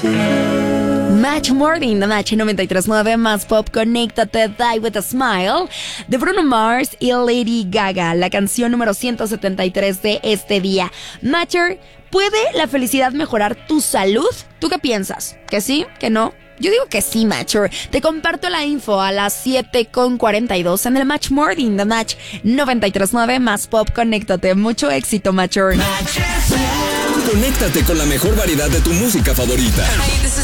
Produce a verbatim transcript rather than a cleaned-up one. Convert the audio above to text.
Match Morning, The Match noventa y tres punto nueve, más pop, conéctate, Die With A Smile, de Bruno Mars y Lady Gaga, la canción número ciento setenta y tres de este día. Matcher, ¿puede la felicidad mejorar tu salud? ¿Tú qué piensas? ¿Que sí? ¿Que no? Yo digo que sí, Matcher. Te comparto la info a las siete con cuarenta y dos en el Match Morning, The Match noventa y tres punto nueve, más pop, conéctate. Mucho éxito, Matcher. Conéctate con la mejor variedad de tu música favorita.